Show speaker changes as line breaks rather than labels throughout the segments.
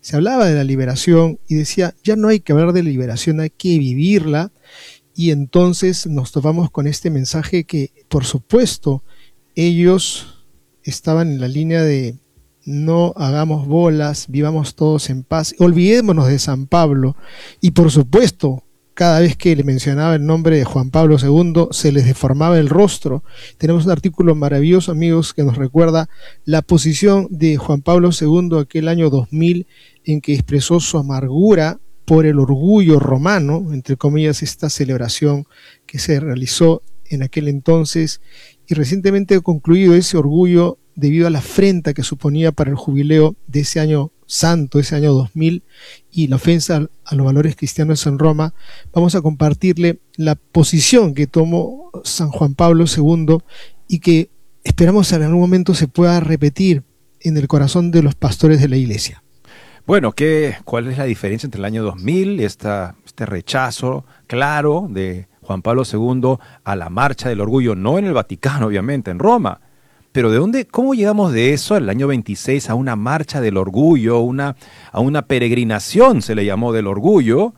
se hablaba de la liberación y decía, ya no hay que hablar de liberación, hay que vivirla. Y entonces nos topamos con este mensaje que, por supuesto, ellos estaban en la línea de no hagamos bolas, vivamos todos en paz, olvidémonos de San Pablo. Y por supuesto, cada vez que le mencionaba el nombre de Juan Pablo II, se les deformaba el rostro. Tenemos un artículo maravilloso, amigos, que nos recuerda la posición de Juan Pablo II aquel año 2000, en que expresó su amargura por el orgullo romano, entre comillas, esta celebración que se realizó en aquel entonces, y recientemente ha concluido ese orgullo debido a la afrenta que suponía para el jubileo de ese año santo, ese año 2000, y la ofensa a los valores cristianos en Roma. Vamos a compartirle la posición que tomó San Juan Pablo II y que esperamos en algún momento se pueda repetir en el corazón de los pastores de la Iglesia.
Bueno, ¿cuál es la diferencia entre el año 2000 y este rechazo claro de Juan Pablo II a la marcha del orgullo? No en el Vaticano, obviamente, en Roma. Pero ¿cómo llegamos de eso al año 26 a una marcha del orgullo, a una peregrinación, se le llamó, del orgullo,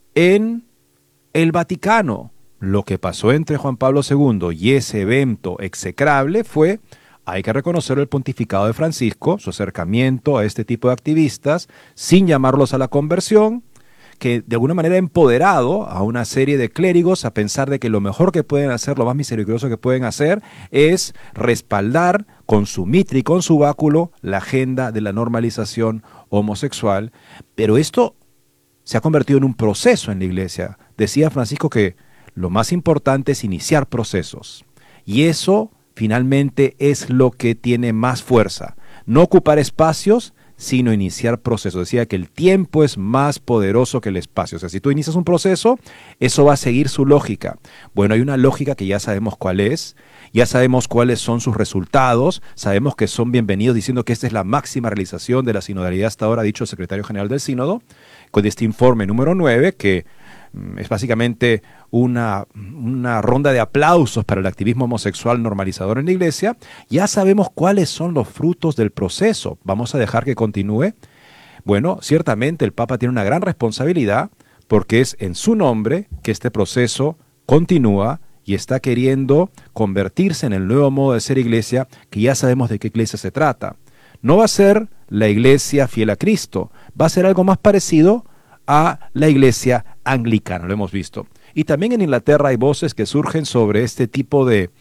en el Vaticano? Lo que pasó entre Juan Pablo II y ese evento execrable fue, hay que reconocer el pontificado de Francisco, su acercamiento a este tipo de activistas, sin llamarlos a la conversión, que de alguna manera ha empoderado a una serie de clérigos a pensar de que lo mejor que pueden hacer, lo más misericordioso que pueden hacer, es respaldar con su mitra y con su báculo la agenda de la normalización homosexual. Pero esto se ha convertido en un proceso en la Iglesia. Decía Francisco que lo más importante es iniciar procesos. Y eso finalmente es lo que tiene más fuerza. No ocupar espacios, sino iniciar procesos. Decía que el tiempo es más poderoso que el espacio. O sea, si tú inicias un proceso, eso va a seguir su lógica. Bueno, hay una lógica que ya sabemos cuál es, ya sabemos cuáles son sus resultados, sabemos que son bienvenidos, diciendo que esta es la máxima realización de la sinodalidad hasta ahora, ha dicho el secretario general del sínodo, con este informe número 9, que es básicamente una ronda de aplausos para el activismo homosexual normalizador en la Iglesia. Ya sabemos cuáles son los frutos del proceso. ¿Vamos a dejar que continúe? Bueno, ciertamente el Papa tiene una gran responsabilidad porque es en su nombre que este proceso continúa y está queriendo convertirse en el nuevo modo de ser Iglesia, que ya sabemos de qué Iglesia se trata. No va a ser la Iglesia fiel a Cristo, va a ser algo más parecido a la Iglesia anglicana, lo hemos visto. Y también en Inglaterra hay voces que surgen sobre este tipo de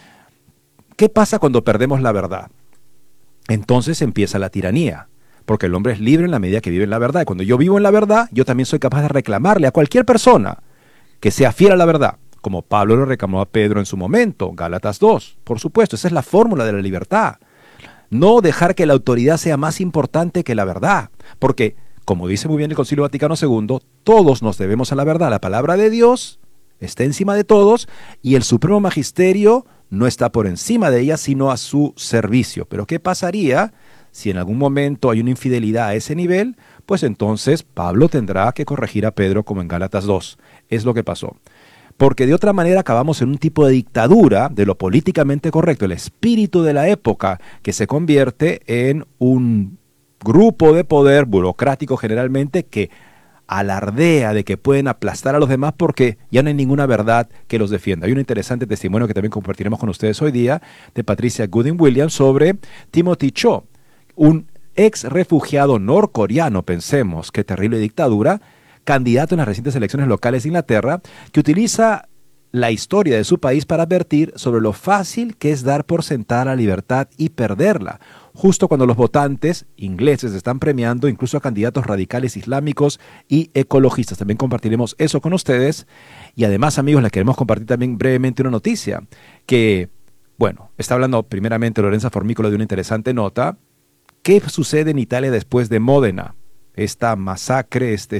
¿qué pasa cuando perdemos la verdad? Entonces empieza la tiranía, porque el hombre es libre en la medida que vive en la verdad. Y cuando yo vivo en la verdad, yo también soy capaz de reclamarle a cualquier persona que sea fiel a la verdad, como Pablo lo reclamó a Pedro en su momento, Gálatas 2. Por supuesto, esa es la fórmula de la libertad. No dejar que la autoridad sea más importante que la verdad, porque como dice muy bien el Concilio Vaticano II, todos nos debemos a la verdad. La palabra de Dios está encima de todos y el Supremo Magisterio no está por encima de ella, sino a su servicio. Pero ¿qué pasaría si en algún momento hay una infidelidad a ese nivel? Pues entonces Pablo tendrá que corregir a Pedro como en Gálatas 2. Es lo que pasó. Porque de otra manera acabamos en un tipo de dictadura de lo políticamente correcto, el espíritu de la época, que se convierte en un grupo de poder burocrático generalmente que alardea de que pueden aplastar a los demás porque ya no hay ninguna verdad que los defienda. Hay un interesante testimonio que también compartiremos con ustedes hoy día de Patricia Gooding Williams sobre Timothy Cho, un ex refugiado norcoreano, pensemos, qué terrible dictadura, candidato en las recientes elecciones locales de Inglaterra, que utiliza la historia de su país para advertir sobre lo fácil que es dar por sentada la libertad y perderla, justo cuando los votantes ingleses están premiando incluso a candidatos radicales islámicos y ecologistas. También compartiremos eso con ustedes. Y además, amigos, les queremos compartir también brevemente una noticia que, bueno, está hablando primeramente Lorenza Formícola de una interesante nota. ¿Qué sucede en Italia después de Módena? Esta masacre, este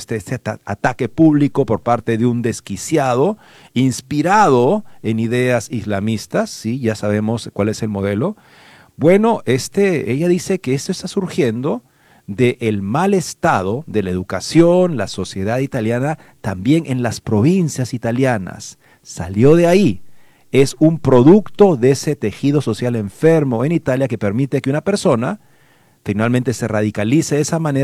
ataque público por parte de un desquiciado, inspirado en ideas islamistas, ¿sí? Ya sabemos cuál es el modelo. Bueno, ella dice que esto está surgiendo del mal estado de la educación, la sociedad italiana, también en las provincias italianas. Salió de ahí. Es un producto de ese tejido social enfermo en Italia que permite que una persona finalmente se radicalice de esa manera